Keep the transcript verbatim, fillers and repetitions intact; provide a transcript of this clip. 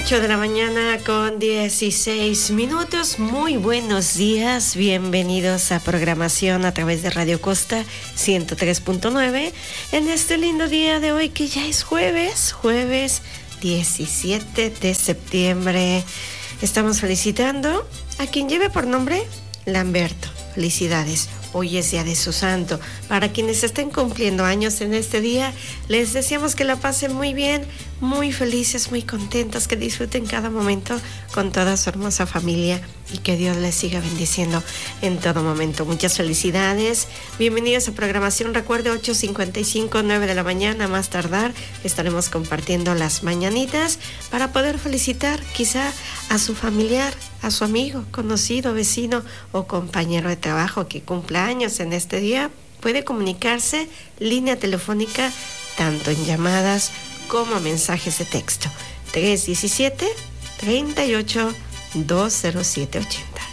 ocho de la mañana con dieciséis minutos. Muy buenos días, bienvenidos a programación a través de Radio Costa ciento tres punto nueve en este lindo día de hoy que ya es jueves, jueves diecisiete de septiembre. Estamos felicitando a quien lleve por nombre Lamberto. Felicidades. Hoy es día de su santo. Para quienes estén cumpliendo años en este día, les deseamos que la pasen muy bien, muy felices, muy contentos, que disfruten cada momento con toda su hermosa familia y que Dios les siga bendiciendo en todo momento. Muchas felicidades. Bienvenidos a programación. Recuerde, ocho cincuenta y cinco, nueve de la mañana, más tardar, estaremos compartiendo las mañanitas para poder felicitar quizá a su familiar, a su amigo, conocido, vecino o compañero de trabajo que cumpla años en este día. Puede comunicarse, línea telefónica, tanto en llamadas como mensajes de texto. tres uno siete, tres ocho, dos cero siete ocho cero.